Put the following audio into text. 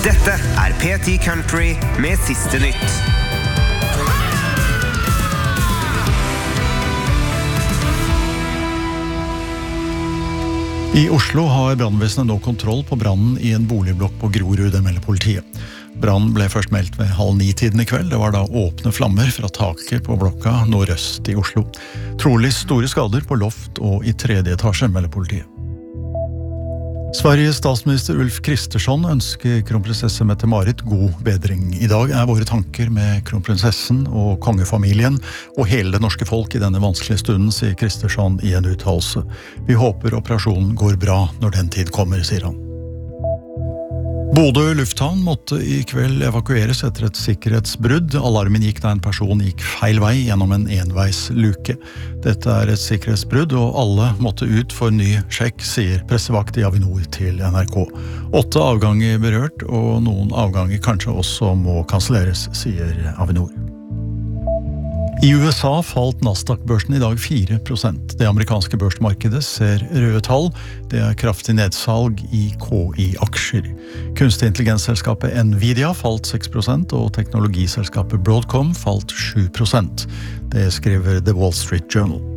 Dette P10 Country med siste nytt. I Oslo har brannvesenet nå kontroll på brannen I en boligblokk på Grorud, det melder politiet. Brannen ble først meldt ved 8:30 I kveld. Det var da åpne flammer fra taket på blokka nordøst I Oslo. Trolig store skader på loft og I 3. etasje, melder politiet. Sveriges statsminister Ulf Kristersson ønsker kronprinsesse Mette-Marit god bedring. I dag våre tanker med kronprinsessen og kongefamilien og hele det norske folk I denne vanskelige stunden, sier Kristersson I en uttalelse. Vi håper operasjonen går bra når den tid kommer, sier han. Bodø lufthavn måtte I kveld evakueres etter et sikkerhetsbrudd. Alarmen gikk da en person gikk feil vei gjennom en enveisluke. Dette et sikkerhetsbrudd, og alle måtte ut for ny sjekk, sier pressevakt I Avinor til NRK. 8 avganger berørt, og noen avganger kanskje også må kanselleres, sier Avinor. I USA falt Nasdaq-børsen I dag 4%. Det amerikanske børsmarkedet ser røde tall. Det kraftig nedsalg I KI-aksjer. Kunstig intelligensselskapet Nvidia falt 6%, og teknologiselskapet Broadcom falt 7%. Det skriver The Wall Street Journal.